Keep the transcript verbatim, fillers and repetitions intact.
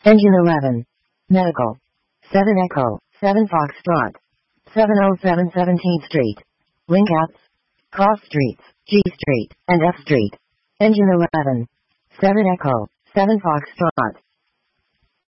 Engine eleven. Medical. seven Echo, seven Foxtrot. seven oh seven seventeenth Street. Linkouts. Cross Streets, G Street, and F Street. Engine eleven. seven Echo, seven Foxtrot.